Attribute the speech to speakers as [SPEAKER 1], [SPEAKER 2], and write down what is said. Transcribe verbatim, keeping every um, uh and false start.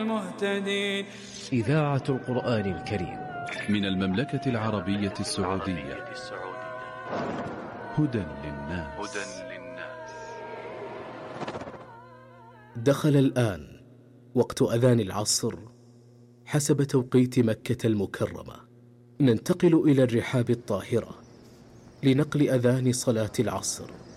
[SPEAKER 1] المهتدين.
[SPEAKER 2] إذاعة القرآن الكريم
[SPEAKER 3] من المملكة العربية السعودية. هدى للناس.
[SPEAKER 4] دخل الآن وقت أذان العصر حسب توقيت مكة المكرمة. ننتقل إلى الرحاب الطاهرة لنقل أذان صلاة العصر.